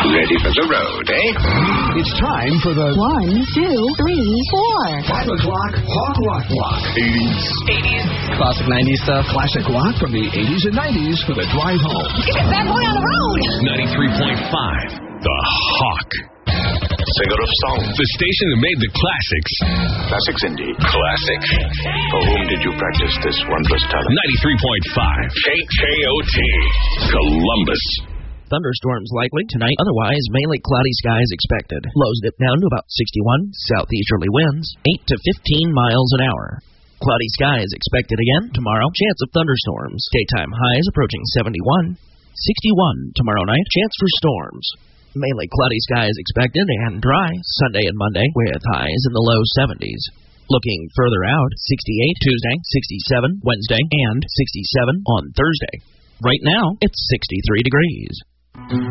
Ready for the road, eh? It's time for the 1, 2, 3, 4. 5 o'clock Hawk Rock Block. 80s. Classic 90s stuff. Classic rock from the 80s and 90s for the drive home. Get that boy on the road. 93.5, The Hawk. Singer of song. The station that made the classics. Classics indeed. Classic. For whom did you practice this wondrous talent? 93.5, KKOT, Columbus. Thunderstorms likely tonight, otherwise mainly cloudy skies expected. Lows dip down to about 61, southeasterly winds 8 to 15 miles an hour. Cloudy skies expected again tomorrow, chance of thunderstorms. Daytime highs approaching 71, 61 tomorrow night, chance for storms. Mainly cloudy skies expected and dry Sunday and Monday with highs in the low 70s. Looking further out, 68 Tuesday, 67 Wednesday, and 67 on Thursday. Right now, it's 63 degrees.